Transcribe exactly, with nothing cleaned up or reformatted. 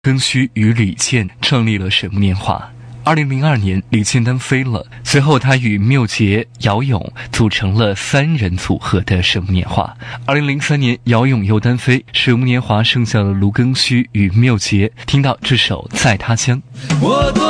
庚戌与李健创立了水木年华。二零零二年，李健单飞了，随后他与缪杰、姚勇组成了三人组合的水木年华。二零零三年，姚勇又单飞，水木年华剩下了卢庚戌与缪杰。听到这首《在他乡》。 我多